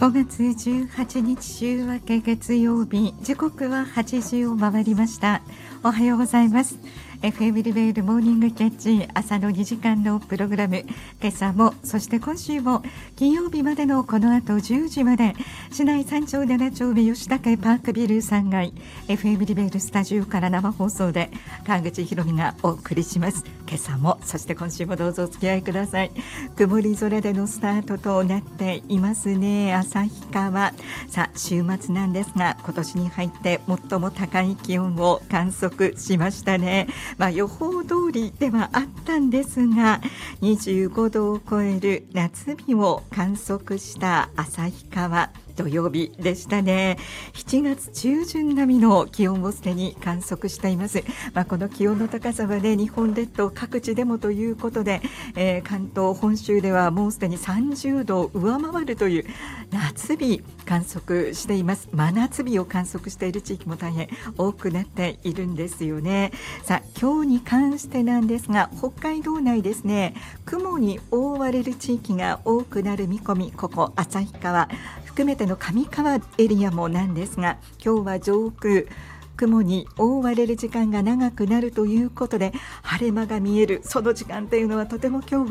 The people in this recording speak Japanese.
5月18日週明け月曜日、時刻は8時を回りました。おはようございます。FM リベールモーニングキャッチ、朝の2時間のプログラム、今朝もそして今週も金曜日までのこの後10時まで、市内3丁7丁目吉武パークビル3階 FM リベールスタジオから生放送で川口ひろみがお送りします。今朝もそして今週もどうぞお付き合いください。曇り空でのスタートとなっていますね。旭川、さあ週末なんですが、今年に入って最も高い気温を観測しましたね。予報通りではあったんですが、25度を超える夏日を観測した旭川、土曜日でしたね。7月中旬並みの気温をすでに観測しています。この気温の高さはね、日本列島各地でもということで、関東本州ではもうすでに30度を上回るという夏日観測しています。真夏日を観測している地域も大変多くなっているんですよね。さあ今日に関してなんですが、北海道内ですね、雲に覆われる地域が多くなる見込み。ここ旭川含めての上川エリアもなんですが、今日は上空雲に覆われる時間が長くなるということで、晴れ間が見えるその時間というのはとても今日